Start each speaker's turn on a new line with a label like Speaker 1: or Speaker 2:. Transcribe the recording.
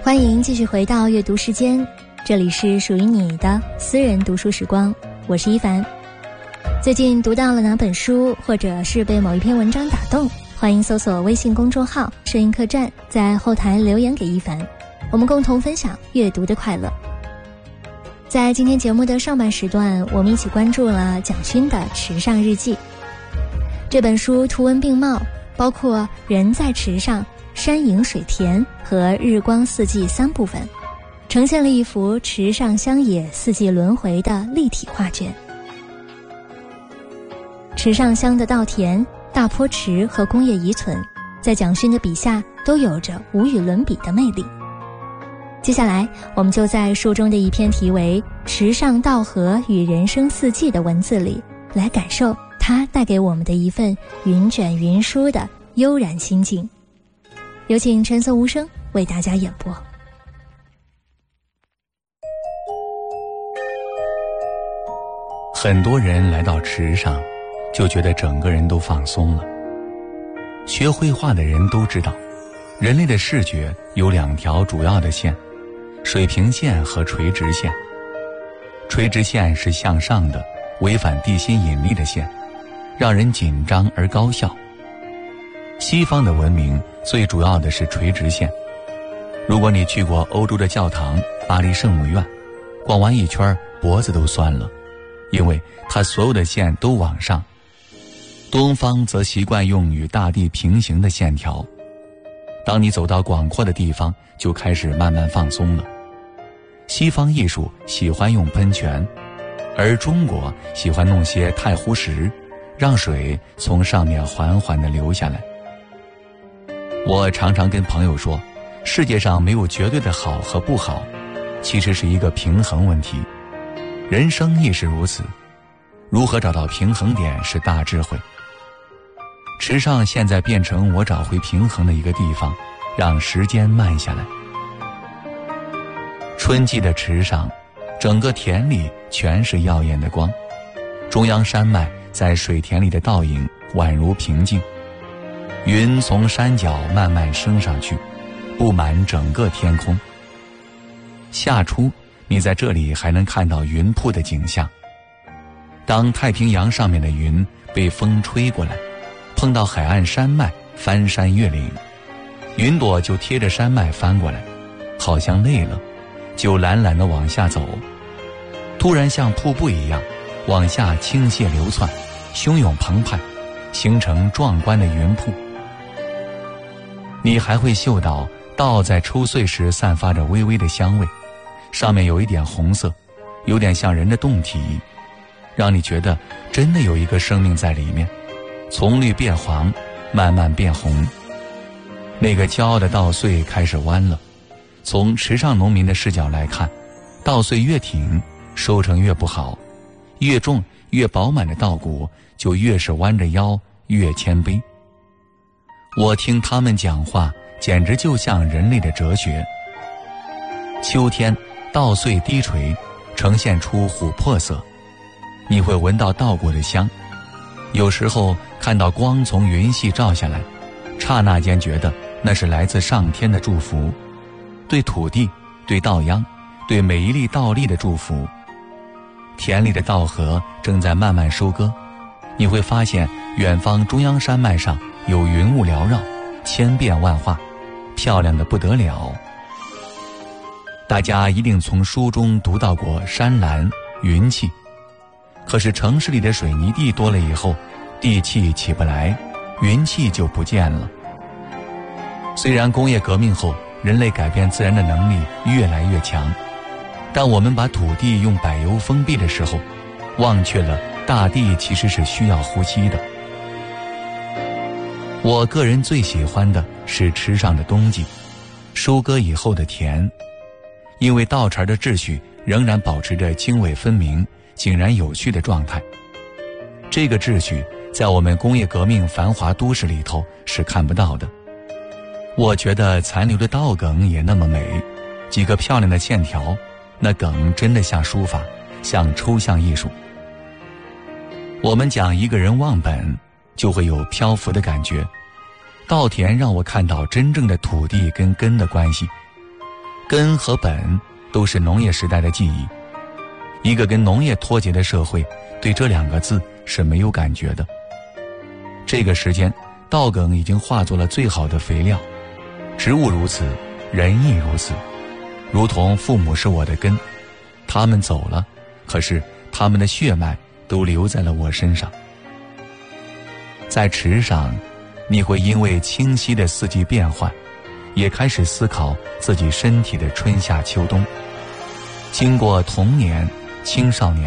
Speaker 1: 欢迎继续回到阅读时间，这里是属于你的私人读书时光，我是一凡。最近读到了哪本书，或者是被某一篇文章打动，欢迎搜索微信公众号摄影客栈，在后台留言给一凡，我们共同分享阅读的快乐。在今天节目的上半时段，我们一起关注了蒋勋的《池上日记》。这本书图文并茂，包括人在池上、山影水田和日光四季3部分，呈现了一幅池上乡野四季轮回的立体画卷。池上乡的稻田、大坡池和工业遗存，在蒋勋的笔下都有着无与伦比的魅力。接下来我们就在书中的一篇题为《池上稻荷与人生四季》的文字里，来感受它带给我们的一份云卷云舒的悠然心境。有请陈色无声为大家演播。
Speaker 2: 很多人来到池上，就觉得整个人都放松了。学绘画的人都知道，人类的视觉有2条主要的线，水平线和垂直线。垂直线是向上的，违反地心引力的线，让人紧张而高效。西方的文明最主要的是垂直线。如果你去过欧洲的教堂、巴黎圣母院，逛完一圈脖子都酸了，因为它所有的线都往上。东方则习惯用与大地平行的线条。当你走到广阔的地方，就开始慢慢放松了。西方艺术喜欢用喷泉，而中国喜欢弄些太湖石，让水从上面缓缓地流下来。我常常跟朋友说，世界上没有绝对的好和不好，其实是一个平衡问题。人生亦是如此，如何找到平衡点是大智慧。池上现在变成我找回平衡的一个地方，让时间慢下来。春季的池上，整个田里全是耀眼的光，中央山脉在水田里的倒影宛如平静。云从山脚慢慢升上去，布满整个天空。夏初，你在这里还能看到云瀑的景象。当太平洋上面的云被风吹过来，碰到海岸山脉，翻山越岭，云朵就贴着山脉翻过来，好像累了，就懒懒地往下走，突然像瀑布一样往下倾泻流窜，汹涌澎湃，形成壮观的云瀑。你还会嗅到稻在抽穗时散发着微微的香味，上面有一点红色，有点像人的胴体，让你觉得真的有一个生命在里面，从绿变黄，慢慢变红。那个骄傲的稻穗开始弯了。从池上农民的视角来看，稻穗越挺，收成越不好，越重越饱满的稻谷就越是弯着腰，越谦卑。我听他们讲话，简直就像人类的哲学。秋天，稻穗低垂，呈现出琥珀色，你会闻到稻谷的香。有时候看到光从云隙照下来，刹那间觉得那是来自上天的祝福，对土地，对稻秧，对每一粒稻粒的祝福。田里的稻禾正在慢慢收割，你会发现远方中央山脉上有云雾缭绕，千变万化，漂亮得不得了。大家一定从书中读到过山岚、云气，可是城市里的水泥地多了以后，地气起不来，云气就不见了。虽然工业革命后人类改变自然的能力越来越强，但我们把土地用柏油封闭的时候，忘却了大地其实是需要呼吸的。我个人最喜欢的是池上的冬季，收割以后的田，因为稻茬的秩序仍然保持着经纬分明、井然有序的状态。这个秩序在我们工业革命繁华都市里头是看不到的。我觉得残留的稻梗也那么美，几个漂亮的线条，那梗真的像书法，像抽象艺术。我们讲一个人忘本，就会有漂浮的感觉。稻田让我看到真正的土地跟根的关系。 根和本都是农业时代的记忆。一个跟农业脱节的社会，对这2个字是没有感觉的。这个时间，稻梗已经化作了最好的肥料，植物如此，人亦如此。如同父母是我的根，他们走了，可是他们的血脉都留在了我身上。在池上，你会因为清晰的四季变换，也开始思考自己身体的春夏秋冬。经过童年、青少年